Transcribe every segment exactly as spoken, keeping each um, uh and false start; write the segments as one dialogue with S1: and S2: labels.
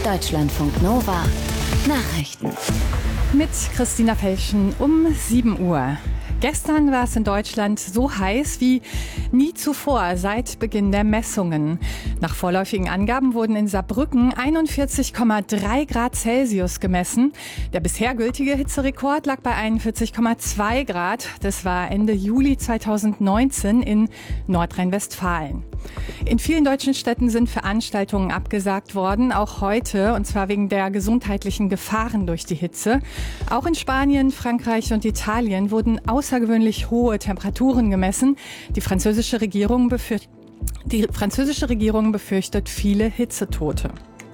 S1: Deutschlandfunk Nova Nachrichten.
S2: Mit Christina Felschen um sieben Uhr. Gestern war es in Deutschland so heiß wie nie zuvor seit Beginn der Messungen. Nach vorläufigen Angaben wurden in Saarbrücken einundvierzig Komma drei Grad Celsius gemessen. Der bisher gültige Hitzerekord lag bei einundvierzig Komma zwei Grad. Das war Ende Juli zweitausendneunzehn in Nordrhein-Westfalen. In vielen deutschen Städten sind Veranstaltungen abgesagt worden, auch heute, und zwar wegen der gesundheitlichen Gefahren durch die Hitze. Auch in Spanien, Frankreich und Italien wurden außergewöhnlich hohe Temperaturen gemessen. Die französische Regierung befürchtet, die französische Regierung befürchtet viele Hitzetote.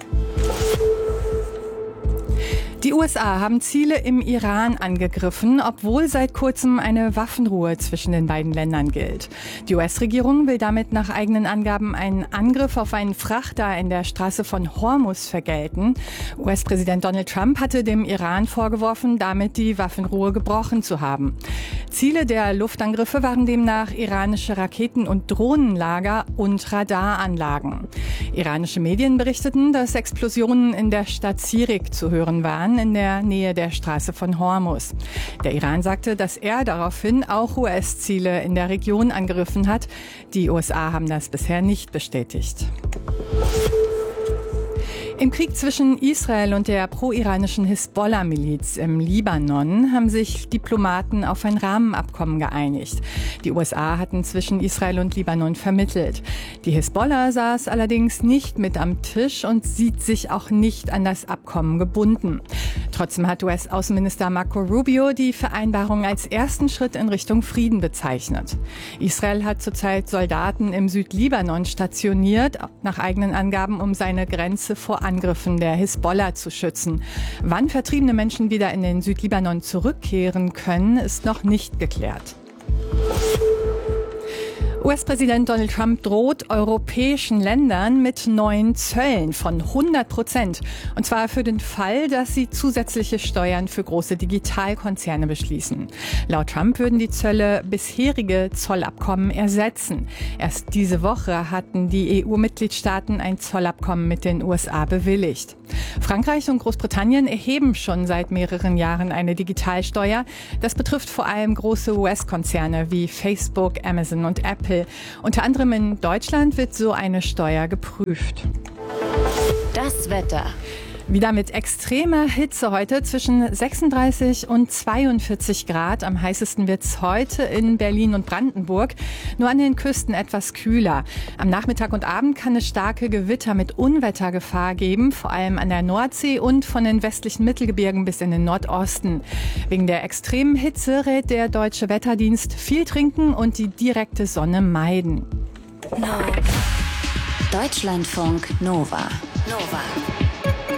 S2: Die U S A haben Ziele im Iran angegriffen, obwohl seit kurzem eine Waffenruhe zwischen den beiden Ländern gilt. Die U S-Regierung will damit nach eigenen Angaben einen Angriff auf einen Frachter in der Straße von Hormuz vergelten. U S-Präsident Donald Trump hatte dem Iran vorgeworfen, damit die Waffenruhe gebrochen zu haben. Ziele der Luftangriffe waren demnach iranische Raketen- und Drohnenlager und Radaranlagen. Iranische Medien berichteten, dass Explosionen in der Stadt Sirik zu hören waren, in der Nähe der Straße von Hormuz. Der Iran sagte, dass er daraufhin auch U S-Ziele in der Region angegriffen hat. Die U S A haben das bisher nicht bestätigt. Im Krieg zwischen Israel und der pro-iranischen Hisbollah-Miliz im Libanon haben sich Diplomaten auf ein Rahmenabkommen geeinigt. Die U S A hatten zwischen Israel und Libanon vermittelt. Die Hisbollah saß allerdings nicht mit am Tisch und sieht sich auch nicht an das Abkommen gebunden. Trotzdem hat U S-Außenminister Marco Rubio die Vereinbarung als ersten Schritt in Richtung Frieden bezeichnet. Israel hat zurzeit Soldaten im Südlibanon stationiert, nach eigenen Angaben, um seine Grenze vor Angriffen der Hisbollah zu schützen. Wann vertriebene Menschen wieder in den Südlibanon zurückkehren können, ist noch nicht geklärt. U S-Präsident Donald Trump droht europäischen Ländern mit neuen Zöllen von hundert Prozent. Und zwar für den Fall, dass sie zusätzliche Steuern für große Digitalkonzerne beschließen. Laut Trump würden die Zölle bisherige Zollabkommen ersetzen. Erst diese Woche hatten die E U-Mitgliedstaaten ein Zollabkommen mit den U S A bewilligt. Frankreich und Großbritannien erheben schon seit mehreren Jahren eine Digitalsteuer. Das betrifft vor allem große U S-Konzerne wie Facebook, Amazon und Apple. Unter anderem in Deutschland wird so eine Steuer geprüft.
S1: Das Wetter.
S2: Wieder mit extremer Hitze heute zwischen sechsunddreißig und zweiundvierzig Grad. Am heißesten wird es heute in Berlin und Brandenburg. Nur an den Küsten etwas kühler. Am Nachmittag und Abend kann es starke Gewitter mit Unwettergefahr geben, vor allem an der Nordsee und von den westlichen Mittelgebirgen bis in den Nordosten. Wegen der extremen Hitze rät der Deutsche Wetterdienst viel trinken und die direkte Sonne meiden.
S1: No. Deutschlandfunk Nova. Nova.